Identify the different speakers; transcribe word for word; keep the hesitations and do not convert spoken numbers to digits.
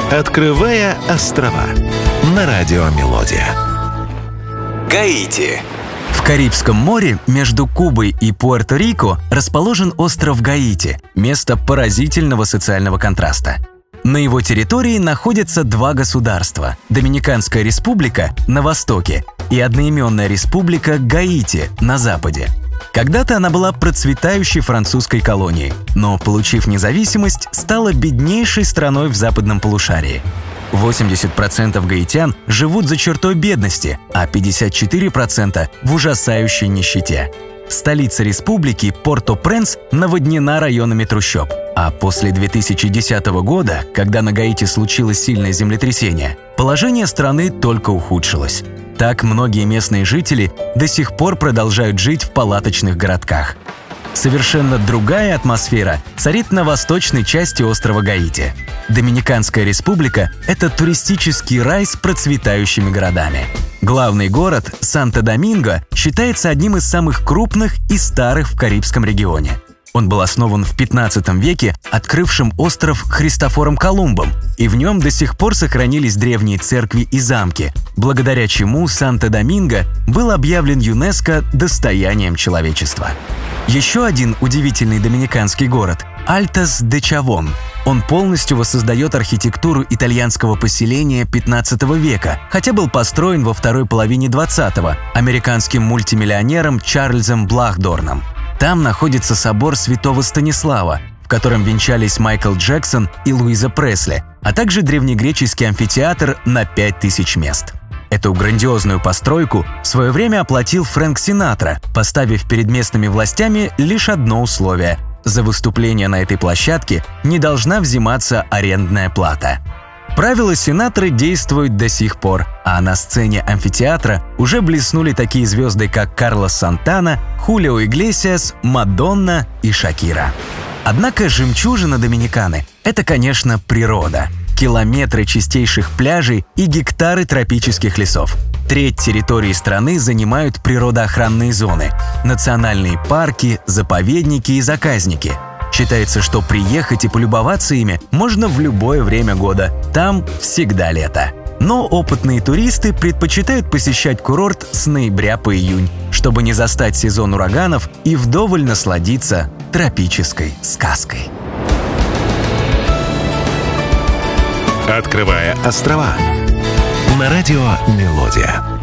Speaker 1: Открывая острова на радио Мелодия.
Speaker 2: Гаити.
Speaker 3: В Карибском море между Кубой и Пуэрто-Рико расположен остров Гаити, место поразительного социального контраста. На его территории находятся два государства – Доминиканская республика на востоке и одноименная республика Гаити на западе. Когда-то она была процветающей французской колонией, но, получив независимость, стала беднейшей страной в западном полушарии. восемьдесят процентов гаитян живут за чертой бедности, а пятьдесят четыре процента в ужасающей нищете. Столица республики, Порто-Пренс, наводнена районами трущоб. А после две тысячи десятого года, когда на Гаити случилось сильное землетрясение, положение страны только ухудшилось. Так многие местные жители до сих пор продолжают жить в палаточных городках. Совершенно другая атмосфера царит на восточной части острова Гаити. Доминиканская республика – это туристический рай с процветающими городами. Главный город, Санто-Доминго, считается одним из самых крупных и старых в Карибском регионе. Он был основан в пятнадцатом веке открывшим остров Христофором Колумбом, и в нем до сих пор сохранились древние церкви и замки, благодаря чему Санто-Доминго был объявлен ЮНЕСКО достоянием человечества. Еще один удивительный доминиканский город – Альтос-де-Чавон. Он полностью воссоздает архитектуру итальянского поселения пятнадцатого века, хотя был построен во второй половине двадцатого американским мультимиллионером Чарльзом Блахдорном. Там находится собор Святого Станислава, в котором венчались Майкл Джексон и Луиза Пресли, а также древнегреческий амфитеатр на пять тысяч мест. Эту грандиозную постройку в свое время оплатил Фрэнк Синатра, поставив перед местными властями лишь одно условие – за выступление на этой площадке не должна взиматься арендная плата. Правила Синатры действуют до сих пор, а на сцене амфитеатра уже блеснули такие звезды, как Карлос Сантана, Хулио Иглесиас, Мадонна и Шакира. Однако жемчужина Доминиканы – это, конечно, природа. Километры чистейших пляжей и гектары тропических лесов. Треть территории страны занимают природоохранные зоны, национальные парки, заповедники и заказники. Считается, что приехать и полюбоваться ими можно в любое время года, там всегда лето. Но опытные туристы предпочитают посещать курорт с ноября по июнь, чтобы не застать сезон ураганов и вдоволь насладиться тропической сказкой.
Speaker 1: Открывая острова на радио Мелодия.